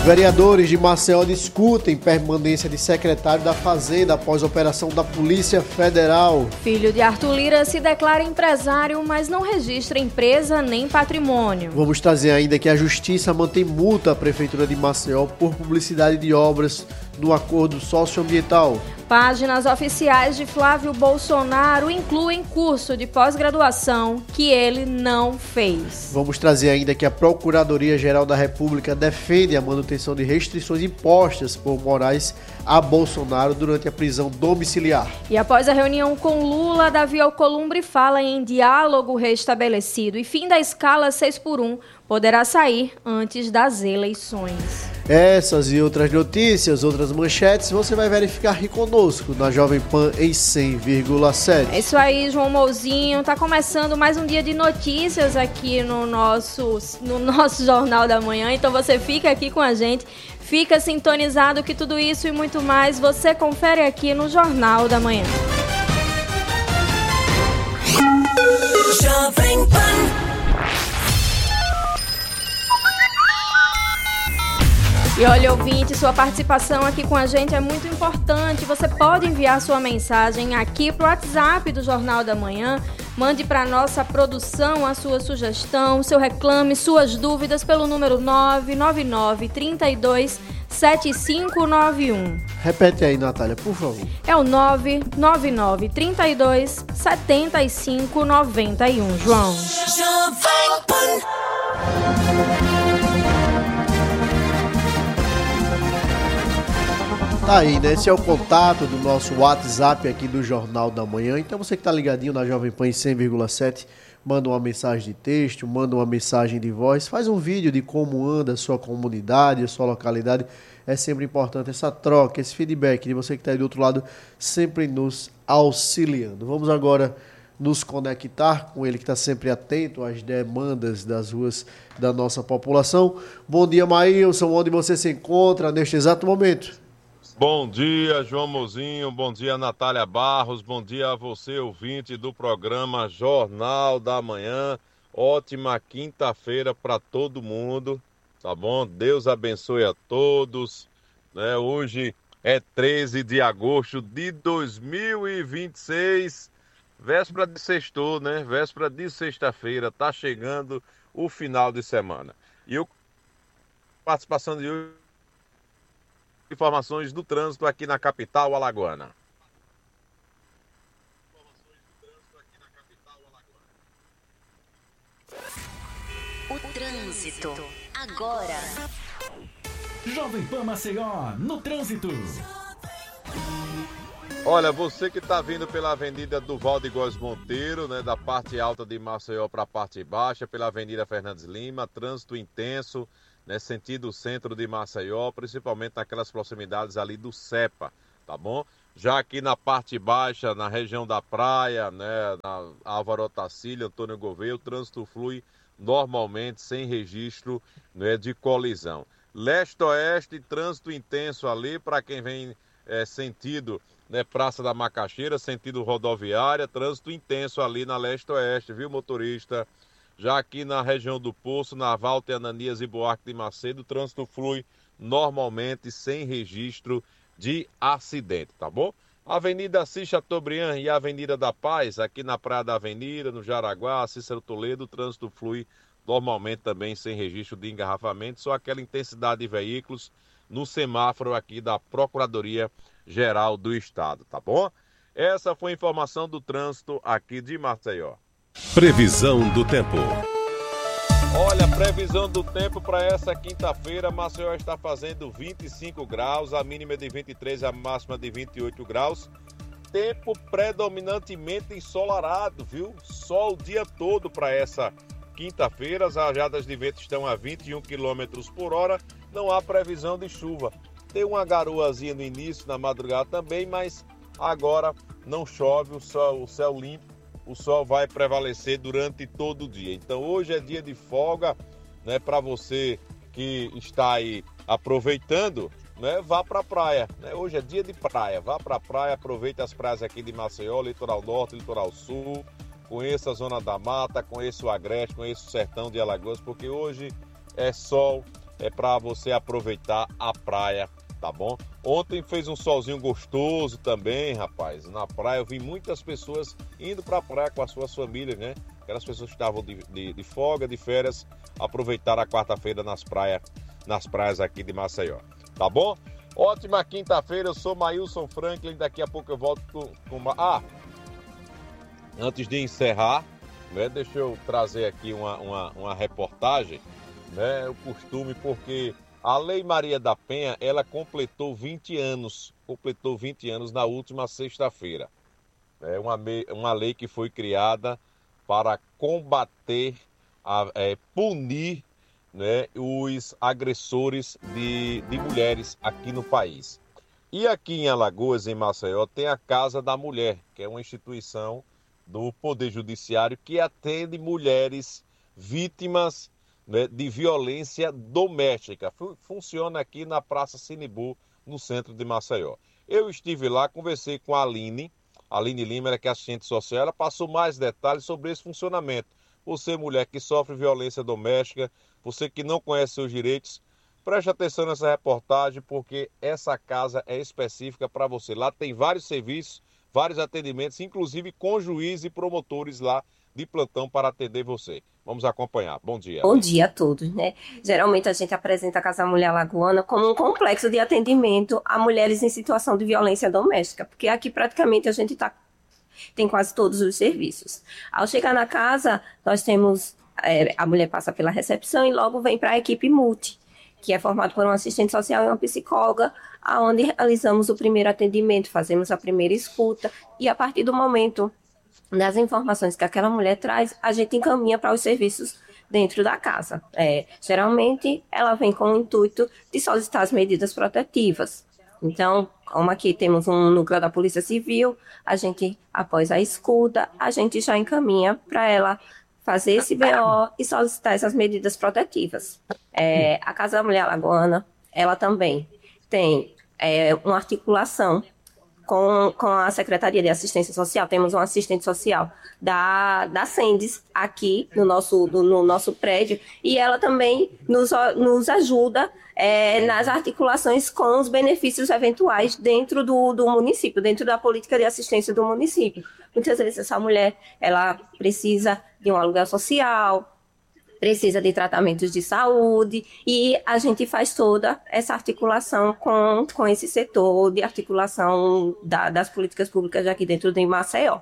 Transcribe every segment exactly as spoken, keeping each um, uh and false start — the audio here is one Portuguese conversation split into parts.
Vereadores de Maceió discutem permanência de secretário da Fazenda após operação da Polícia Federal. Filho de Arthur Lira se declara empresário, mas não registra empresa nem patrimônio. Vamos trazer ainda que a Justiça mantém multa à Prefeitura de Maceió por publicidade de obras no acordo socioambiental. Páginas oficiais de Flávio Bolsonaro incluem curso de pós-graduação que ele não fez. Vamos trazer ainda que a Procuradoria-Geral da República defende a manutenção de restrições impostas por Moraes a Bolsonaro durante a prisão domiciliar. E após a reunião com Lula, Davi Alcolumbre fala em diálogo restabelecido e fim da escala seis por um poderá sair antes das eleições. Essas e outras notícias, outras manchetes, você vai verificar aqui conosco na Jovem Pan em cem vírgula sete. É isso aí, João Mouzinho. Tá começando mais um dia de notícias aqui no nosso, no nosso Jornal da Manhã. Então você fica aqui com a gente, fica sintonizado que tudo isso e muito mais você confere aqui no Jornal da Manhã. Jovem Pan. E olha, ouvinte, sua participação aqui com a gente é muito importante. Você pode enviar sua mensagem aqui para o WhatsApp do Jornal da Manhã. Mande para a nossa produção a sua sugestão, seu reclame, suas dúvidas pelo número nove nove nove, três dois, sete cinco nove um. Repete aí, Natália, por favor. É o nove nove nove, três dois, sete cinco nove um, João. Tá aí, né? Esse é o contato do nosso WhatsApp aqui do Jornal da Manhã. Então você que está ligadinho na Jovem Pan em cem vírgula sete, manda uma mensagem de texto, manda uma mensagem de voz, faz um vídeo de como anda a sua comunidade, a sua localidade. É sempre importante essa troca, esse feedback de você que está aí do outro lado, sempre nos auxiliando. Vamos agora nos conectar com ele que está sempre atento às demandas das ruas da nossa população. Bom dia, Maílson, onde você se encontra neste exato momento? Bom dia, João Mozinho, bom dia, Natália Barros, bom dia a você, ouvinte do programa Jornal da Manhã. Ótima quinta-feira para todo mundo, tá bom? Deus abençoe a todos, né? Hoje é treze de agosto de dois mil e vinte e seis, véspera de sextou, né? Véspera de sexta-feira, tá chegando o final de semana. E eu, participação de hoje, informações do trânsito aqui na capital alagoana. O trânsito agora. Jovem Pan Maceió no trânsito. Olha, você que está vindo pela Avenida Duval de Góes Monteiro, né, da parte alta de Maceió para a parte baixa, pela Avenida Fernandes Lima, trânsito intenso, né, sentido centro de Maceió, principalmente naquelas proximidades ali do Cepa, tá bom? Já aqui na parte baixa, na região da praia, né, na Álvaro Otacílio, Antônio Gouveia, o trânsito flui normalmente, sem registro, né, de colisão. Leste-oeste, trânsito intenso ali, para quem vem é, sentido, né, Praça da Macaxeira, sentido rodoviária, trânsito intenso ali na leste-oeste, viu, motorista? Já aqui na região do Poço, na Walter Ananias e Buarque de Macedo, o trânsito flui normalmente, sem registro de acidente, tá bom? Avenida Assis Chateaubriand e Avenida da Paz, aqui na Praia da Avenida, no Jaraguá, Cícero Toledo, o trânsito flui normalmente também sem registro de engarrafamento, só aquela intensidade de veículos no semáforo aqui da Procuradoria-Geral do Estado, tá bom? Essa foi a informação do trânsito aqui de Maceió. Previsão do tempo. Olha, previsão do tempo para essa quinta-feira, Maceió está fazendo vinte e cinco graus, a mínima é de vinte e três, a máxima de vinte e oito graus. Tempo predominantemente ensolarado, viu? Sol o dia todo para essa quinta-feira, as rajadas de vento estão a vinte e um quilômetros por hora, não há previsão de chuva. Tem uma garoazinha no início, na madrugada também, mas agora não chove, o sol, o céu limpo. O sol vai prevalecer durante todo o dia. Então hoje é dia de folga, né, para você que está aí aproveitando, né, vá para a praia, né? Hoje é dia de praia, vá para a praia, aproveite as praias aqui de Maceió, Litoral Norte, Litoral Sul, conheça a Zona da Mata, conheça o Agreste, conheça o Sertão de Alagoas, porque hoje é sol, é para você aproveitar a praia, tá bom? Ontem fez um solzinho gostoso também, rapaz, na praia. Eu vi muitas pessoas indo para a praia com as suas famílias, né? Aquelas pessoas que estavam de, de, de folga, de férias, aproveitaram a quarta-feira nas praias, nas praias aqui de Maceió, tá bom? Ótima quinta-feira, eu sou Maílson Franklin, daqui a pouco eu volto com... com... Ah, antes de encerrar, né, deixa eu trazer aqui uma, uma, uma reportagem, né, o costume, porque a Lei Maria da Penha, ela completou vinte anos, completou vinte anos na última sexta-feira. É uma, uma lei que foi criada para combater, a, é, punir, né, os agressores de, de mulheres aqui no país. E aqui em Alagoas, em Maceió, tem a Casa da Mulher, que é uma instituição do Poder Judiciário que atende mulheres vítimas, né, de violência doméstica. Funciona aqui na Praça Sinibu, no centro de Maceió. Eu estive lá, conversei com a Aline, a Aline Lima, ela que é assistente social, ela passou mais detalhes sobre esse funcionamento. Você, mulher que sofre violência doméstica, você que não conhece seus direitos, preste atenção nessa reportagem, porque essa casa é específica para você. Lá tem vários serviços, vários atendimentos, inclusive com juízes e promotores lá de plantão para atender você. Vamos acompanhar. Bom dia. Bom dia a todos, né? Geralmente a gente apresenta a Casa Mulher Alagoana como um complexo de atendimento a mulheres em situação de violência doméstica, porque aqui praticamente a gente tá, tem quase todos os serviços. Ao chegar na casa, nós temos, é, a mulher passa pela recepção e logo vem para a equipe multi, que é formado por um assistente social e uma psicóloga, onde realizamos o primeiro atendimento, fazemos a primeira escuta e a partir do momento das informações que aquela mulher traz, a gente encaminha para os serviços dentro da casa. É, geralmente, ela vem com o intuito de solicitar as medidas protetivas. Então, como aqui temos um núcleo da Polícia Civil, a gente, após a escuta, a gente já encaminha para ela fazer esse B O e solicitar essas medidas protetivas. É, a Casa da Mulher Alagoana, ela também tem é, uma articulação com, com a Secretaria de Assistência Social. Temos um assistente social da, da Sendes aqui no nosso, no, no nosso prédio, e ela também nos, nos ajuda é, nas articulações com os benefícios eventuais dentro do, do município, dentro da política de assistência do município. Muitas vezes essa mulher, ela precisa de um aluguel social, precisa de tratamentos de saúde, e a gente faz toda essa articulação com, com esse setor de articulação da, das políticas públicas aqui dentro de Maceió.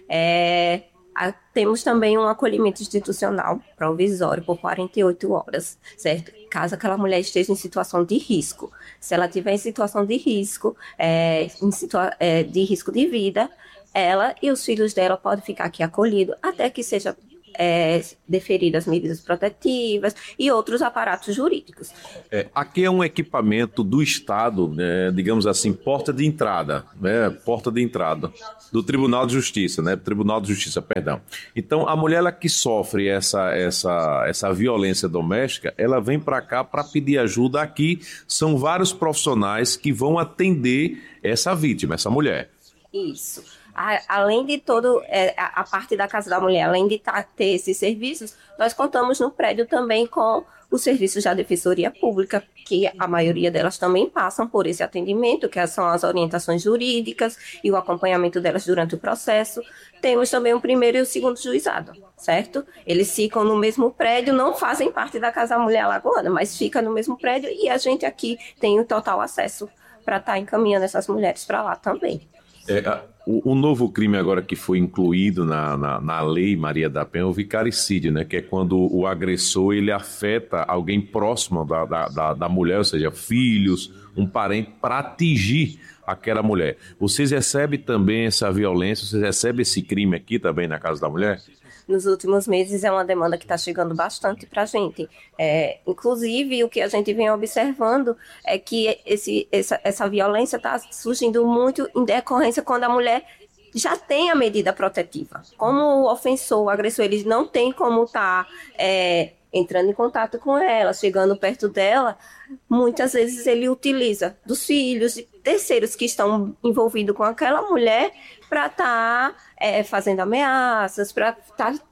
É, a, temos também um acolhimento institucional provisório por quarenta e oito horas, certo? Caso aquela mulher esteja em situação de risco. Se ela estiver em situação de risco, é, em situa- é, de risco de vida, ela e os filhos dela podem ficar aqui acolhidos até que seja É, deferidas medidas protetivas e outros aparatos jurídicos. É, aqui é um equipamento do Estado, né, digamos assim, porta de entrada, né, porta de entrada do Tribunal de Justiça, né, Tribunal de Justiça, perdão. Então, a mulher ela que sofre essa, essa, essa violência doméstica, ela vem para cá para pedir ajuda. Aqui são vários profissionais que vão atender essa vítima, essa mulher. Isso. Além de todo é, a parte da Casa da Mulher, além de tá, ter esses serviços, nós contamos no prédio também com os serviços da Defensoria Pública, que a maioria delas também passam por esse atendimento, que são as orientações jurídicas e o acompanhamento delas durante o processo. Temos também o primeiro e o segundo juizado, certo? Eles ficam no mesmo prédio, não fazem parte da Casa da Mulher Alagoana, mas ficam no mesmo prédio, e a gente aqui tem o total acesso para estar tá encaminhando essas mulheres para lá também. É, o, o novo crime agora que foi incluído na, na, na Lei Maria da Penha é o vicaricídio, né? Que é quando o agressor ele afeta alguém próximo da, da, da, da mulher, ou seja, filhos, um parente, para atingir aquela mulher. Vocês recebem também essa violência, vocês recebem esse crime aqui também na Casa da Mulher? Nos últimos meses é uma demanda que está chegando bastante para a gente. É, inclusive, o que a gente vem observando é que esse, essa, essa violência está surgindo muito em decorrência quando a mulher já tem a medida protetiva. Como o ofensor, o agressor, ele não tem como estar tá, é, entrando em contato com ela, chegando perto dela, muitas vezes ele utiliza dos filhos, de terceiros que estão envolvidos com aquela mulher para estar tá, é, fazendo ameaças, para estar tá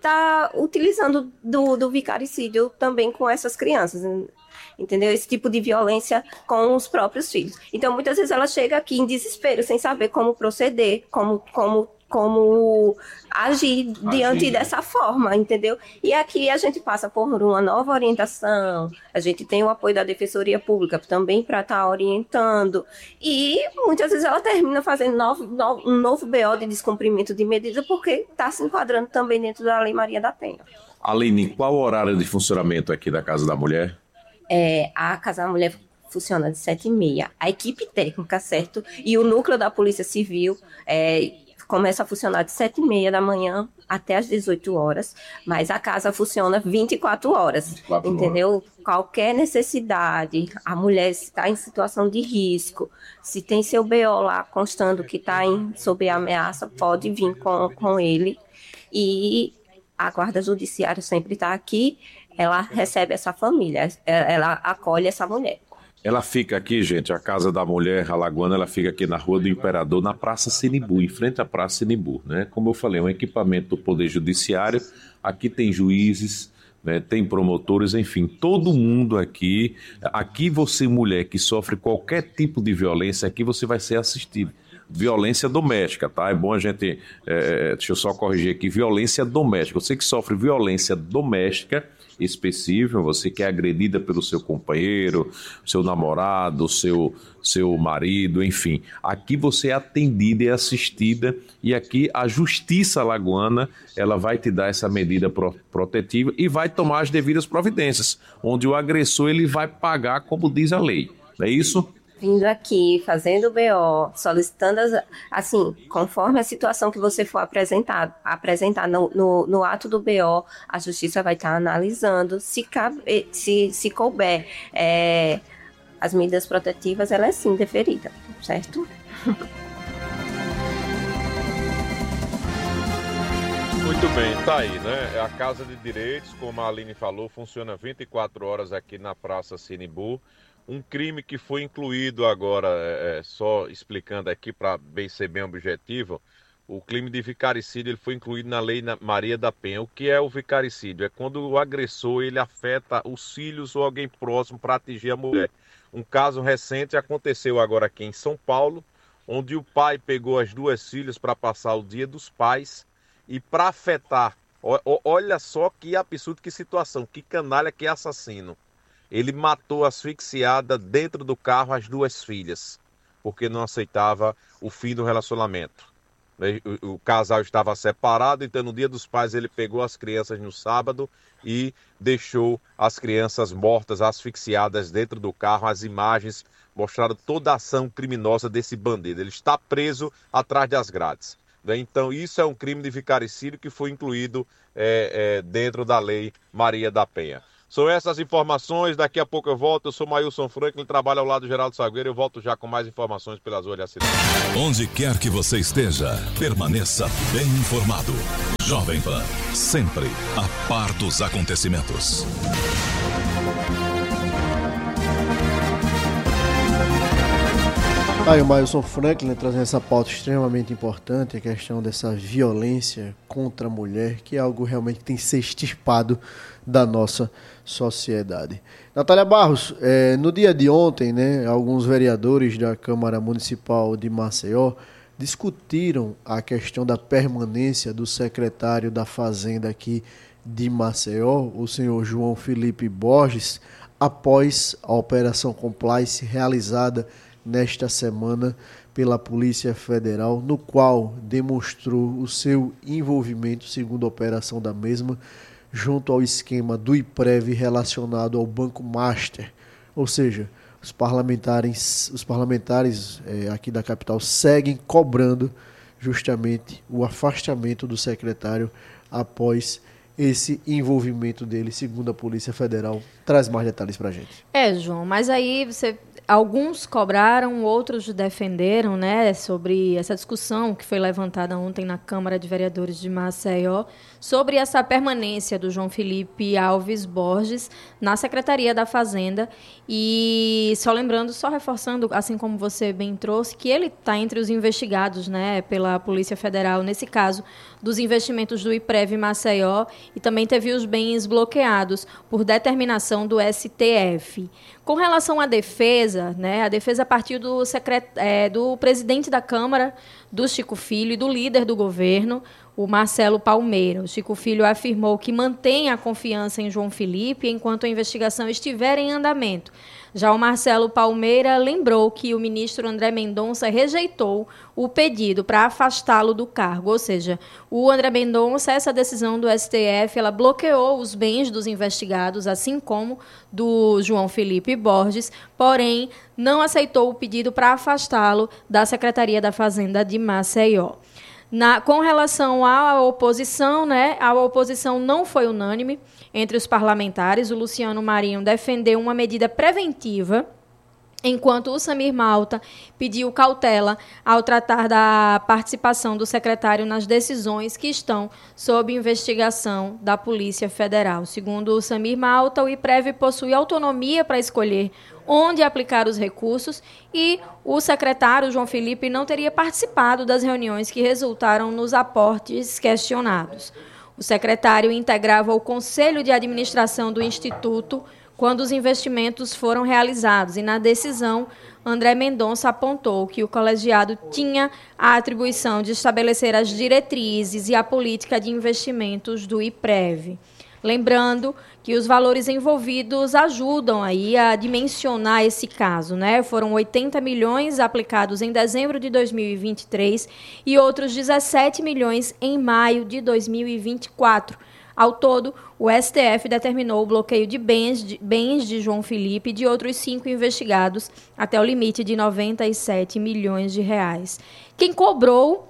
está utilizando do, do vicaricídio também com essas crianças, entendeu? Esse tipo de violência com os próprios filhos. Então, muitas vezes ela chega aqui em desespero, sem saber como proceder, como, como, como agir, agir diante dessa forma, entendeu? E aqui a gente passa por uma nova orientação, a gente tem o apoio da Defensoria Pública também para estar tá orientando, e muitas vezes ela termina fazendo novo, novo, um novo B O de descumprimento de medida, porque está se enquadrando também dentro da Lei Maria da Penha. Aline, qual o horário de funcionamento aqui da Casa da Mulher? É, a Casa da Mulher funciona de sete e meia. A equipe técnica, certo? E o núcleo da Polícia Civil é, começa a funcionar de sete e meia da manhã até as dezoito horas, mas a casa funciona vinte e quatro horas, vinte e quatro entendeu? Horas. Qualquer necessidade, a mulher está em situação de risco, se tem seu B O lá constando que está sob ameaça, pode vir com, com ele, e a Guarda Judiciária sempre está aqui. Ela recebe essa família, ela acolhe essa mulher. Ela fica aqui, gente, a Casa da Mulher Alagoana, ela fica aqui na Rua do Imperador, na Praça Sinimbu, em frente à Praça Sinimbu, né? Como eu falei, é um equipamento do Poder Judiciário, aqui tem juízes, né? Tem promotores, enfim, todo mundo aqui. Aqui você, mulher, que sofre qualquer tipo de violência, aqui você vai ser assistido. Violência doméstica, tá? É bom a gente, é, deixa eu só corrigir aqui, violência doméstica. Você que sofre violência doméstica específica, você que é agredida pelo seu companheiro, seu namorado, seu, seu marido, enfim. Aqui você é atendida e assistida, e aqui a Justiça Alagoana, ela vai te dar essa medida pro, protetiva e vai tomar as devidas providências, onde o agressor ele vai pagar como diz a lei. Não é isso? Vindo aqui, fazendo B O, solicitando, as, assim, conforme a situação que você for apresentar, apresentar no, no, no ato do B O, a Justiça vai estar analisando, se, cabe, se, se couber é, as medidas protetivas, ela é sim deferida, certo? Muito bem, tá aí, né? A Casa de Direitos, como a Aline falou, funciona vinte e quatro horas aqui na Praça Sinimbu. Um crime que foi incluído agora, é, só explicando aqui para bem ser bem objetivo, o crime de vicaricídio ele foi incluído na Lei Maria da Penha. O que é o vicaricídio? É quando o agressor ele afeta os filhos ou alguém próximo para atingir a mulher. Um caso recente aconteceu agora aqui em São Paulo, onde o pai pegou as duas filhas para passar o Dia dos Pais e para afetar, olha só que absurdo, que situação, que canalha, que assassino. Ele matou asfixiada dentro do carro as duas filhas, porque não aceitava o fim do relacionamento. O, o casal estava separado, então no Dia dos Pais ele pegou as crianças no sábado e deixou as crianças mortas, asfixiadas dentro do carro. As imagens mostraram toda a ação criminosa desse bandido. Ele está preso atrás das grades. Então isso é um crime de vicaricídio que foi incluído é, é, dentro da Lei Maria da Penha. São essas informações, daqui a pouco eu volto. Eu sou Mailson Franklin, trabalho ao lado do Geraldo Salgueiro. Eu volto já com mais informações pelas Olhas da Cidade. Onde quer que você esteja, permaneça bem informado. Jovem Pan, sempre a par dos acontecimentos. Aí o Mailson Franklin trazendo essa pauta extremamente importante, a questão dessa violência contra a mulher, que é algo realmente que tem que ser extirpado da nossa sociedade. Natália Barros, é, no dia de ontem, né, alguns vereadores da Câmara Municipal de Maceió discutiram a questão da permanência do secretário da Fazenda aqui de Maceió, o senhor João Felipe Borges, após a Operação Compliance realizada nesta semana pela Polícia Federal, no qual demonstrou o seu envolvimento, segundo a operação da mesma, junto ao esquema do IPREV relacionado ao Banco Master. Ou seja, os parlamentares, os parlamentares é, aqui da capital seguem cobrando justamente o afastamento do secretário após esse envolvimento dele, segundo a Polícia Federal, Traz mais detalhes para a gente. É, João, mas aí você... Alguns cobraram, outros defenderam, né, sobre essa discussão que foi levantada ontem na Câmara de Vereadores de Maceió, sobre essa permanência do João Felipe Alves Borges na Secretaria da Fazenda. E só lembrando, só reforçando, assim como você bem trouxe, que ele está entre os investigados, né, pela Polícia Federal, nesse caso, dos investimentos do IPREV Maceió, e também teve os bens bloqueados por determinação do S T F. Com relação à defesa, né, a defesa partiu do, secret... é, do presidente da Câmara, do Chico Filho, e do líder do governo, o Marcelo Palmeira. O Chico Filho afirmou que mantém a confiança em João Felipe enquanto a investigação estiver em andamento. Já o Marcelo Palmeira lembrou que o ministro André Mendonça rejeitou o pedido para afastá-lo do cargo. Ou seja, o André Mendonça, essa decisão do S T F, ela bloqueou os bens dos investigados, assim como do João Felipe Borges, porém não aceitou o pedido para afastá-lo da Secretaria da Fazenda de Maceió. Na, com relação à oposição, né, a oposição não foi unânime entre os parlamentares. O Luciano Marinho defendeu uma medida preventiva, enquanto o Samir Malta pediu cautela ao tratar da participação do secretário nas decisões que estão sob investigação da Polícia Federal. Segundo o Samir Malta, o IPREV possui autonomia para escolher onde aplicar os recursos e o secretário João Felipe não teria participado das reuniões que resultaram nos aportes questionados. O secretário integrava o Conselho de Administração do Instituto quando os investimentos foram realizados, e na decisão, André Mendonça apontou que o colegiado tinha a atribuição de estabelecer as diretrizes e a política de investimentos do IPREV. Lembrando que os valores envolvidos ajudam aí a dimensionar esse caso, né? Foram oitenta milhões aplicados em dezembro de dois mil e vinte e três e outros dezessete milhões em maio de dois mil e vinte e quatro. Ao todo, o S T F determinou o bloqueio de bens, de bens de João Felipe e de outros cinco investigados até o limite de noventa e sete milhões de reais. Quem cobrou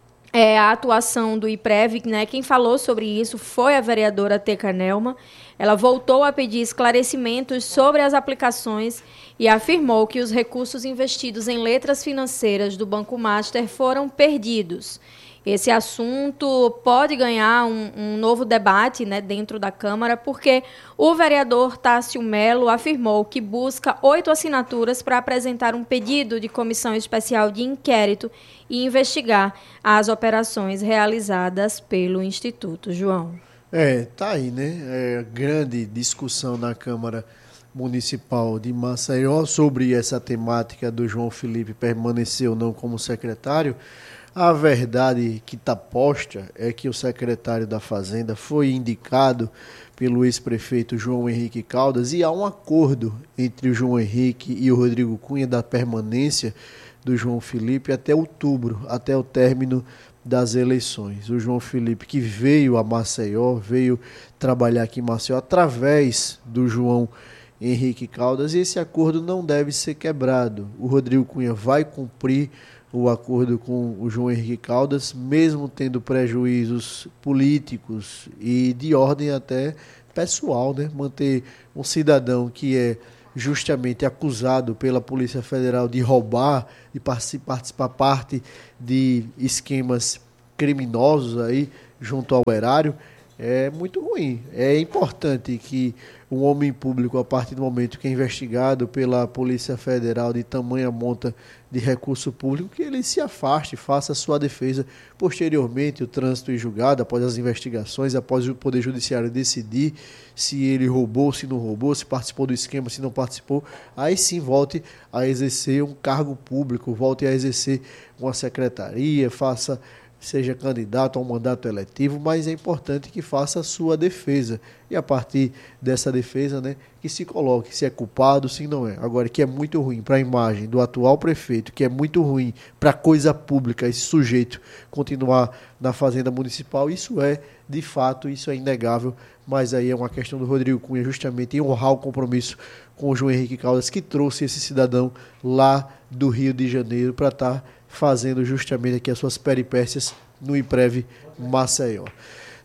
é, a atuação do IPREV, né, quem falou sobre isso foi a vereadora Teca Nelma. Ela voltou a pedir esclarecimentos sobre as aplicações e afirmou que os recursos investidos em letras financeiras do Banco Master foram perdidos. Esse assunto pode ganhar um, um novo debate, né, dentro da Câmara, porque o vereador Tássio Melo afirmou que busca oito assinaturas para apresentar um pedido de comissão especial de inquérito e investigar as operações realizadas pelo Instituto. João. É, tá aí, né? É, grande discussão na Câmara Municipal de Maceió sobre essa temática do João Felipe permanecer ou não como secretário. A verdade que está posta é que o secretário da Fazenda foi indicado pelo ex-prefeito João Henrique Caldas e há um acordo entre o João Henrique e o Rodrigo Cunha da permanência do João Felipe até outubro, até o término das eleições. O João Felipe, que veio a Maceió, veio trabalhar aqui em Maceió através do João Henrique Caldas, e esse acordo não deve ser quebrado. O Rodrigo Cunha vai cumprir o acordo com o João Henrique Caldas, mesmo tendo prejuízos políticos e de ordem até pessoal, né? Manter um cidadão que é justamente acusado pela Polícia Federal de roubar, de participar parte de esquemas criminosos aí junto ao erário, é muito ruim. É importante que um homem público, a partir do momento que é investigado pela Polícia Federal de tamanha monta de recurso público, que ele se afaste, faça a sua defesa. Posteriormente, o trânsito em julgado, após as investigações, após o Poder Judiciário decidir se ele roubou, se não roubou, se participou do esquema, se não participou, aí sim volte a exercer um cargo público, volte a exercer uma secretaria, faça... seja candidato a um mandato eletivo, mas é importante que faça a sua defesa. E a partir dessa defesa, né, que se coloque se é culpado, se não é. Agora, que é muito ruim para a imagem do atual prefeito, que é muito ruim para a coisa pública, esse sujeito continuar na Fazenda Municipal, isso é, de fato, isso é inegável, mas aí é uma questão do Rodrigo Cunha, justamente em honrar o compromisso com o João Henrique Caldas, que trouxe esse cidadão lá do Rio de Janeiro para estar fazendo justamente aqui as suas peripécias no IPREV Maceió.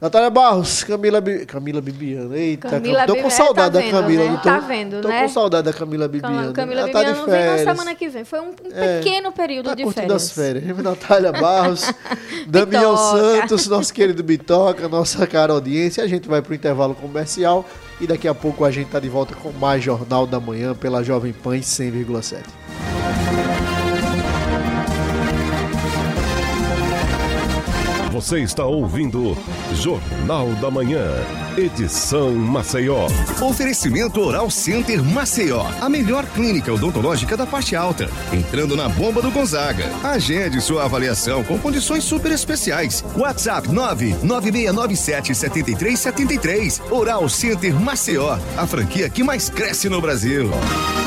Natália Barros, Camila, Bi... Camila Bibiana. Eita, Camila tô Bi... com saudade é, tá da vendo, Camila. Né? Não tô, tá vendo, tô né? com saudade da Camila Bibiana. Camila Ela Bibiana tá de não vem na férias. semana que vem. Foi um É, pequeno período tá de curtindo férias. as férias. Natália Barros, Damião Santos, nosso querido Bitoca, nossa cara audiência. A gente vai pro intervalo comercial e daqui a pouco a gente tá de volta com mais Jornal da Manhã pela Jovem Pan cem vírgula sete. Você está ouvindo Jornal da Manhã, edição Maceió. Oferecimento Oral Center Maceió, a melhor clínica odontológica da parte alta. Entrando na bomba do Gonzaga. Agende sua avaliação com condições super especiais. WhatsApp nove nove seis nove sete sete três sete três. Oral Center Maceió, a franquia que mais cresce no Brasil.